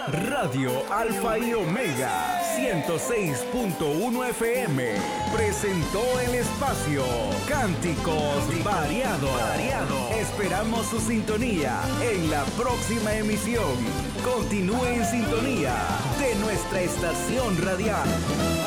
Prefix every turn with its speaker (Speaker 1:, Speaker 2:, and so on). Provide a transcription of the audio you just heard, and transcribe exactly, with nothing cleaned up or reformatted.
Speaker 1: Radio Alfa y Omega ciento seis punto uno F M presentó el espacio Cánticos Variados. Variado. Esperamos su sintonía en la próxima emisión. Continúe en sintonía de nuestra estación radial.